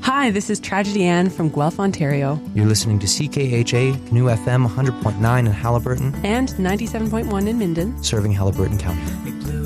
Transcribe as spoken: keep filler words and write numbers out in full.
Hi, this is Tragedy Ann from Guelph, Ontario. You're listening to C K H A, New F M one hundred point nine in Haliburton and ninety-seven point one in Minden, serving Haliburton County.